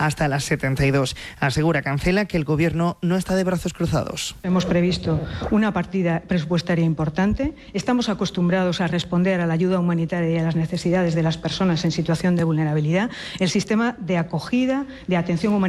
hasta las 72. Asegura Cancela que el Gobierno no está de brazos cruzados. Hemos previsto una partida presupuestaria importante. Estamos acostumbrados a responder a la ayuda humanitaria y a las necesidades de las personas en situación de vulnerabilidad. El sistema de acogida, de atención humanitaria